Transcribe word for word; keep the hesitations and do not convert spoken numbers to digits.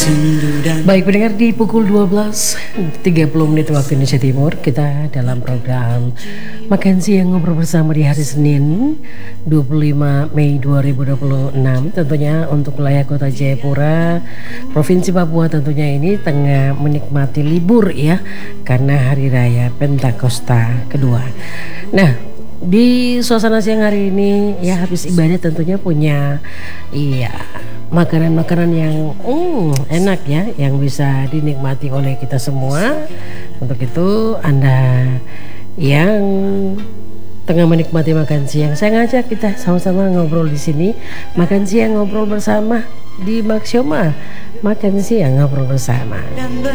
Baik pendengar, di pukul dua belas tiga puluh menit waktu Indonesia Timur, kita dalam program Makan Siang Ngobrol Bersama di hari Senin dua puluh lima Mei dua ribu dua puluh enam. Tentunya untuk wilayah kota Jayapura, Provinsi Papua tentunya ini tengah menikmati libur ya, karena Hari Raya Pentakosta kedua. Nah, di suasana siang hari ini ya, habis ibadah tentunya punya iya makanan-makanan yang mm, enak ya, yang bisa dinikmati oleh kita semua. Untuk itu Anda yang tengah menikmati makan siang, saya ngajak kita sama-sama ngobrol di sini. Makan siang ngobrol bersama di Maxioma. Makan siang ngobrol bersama.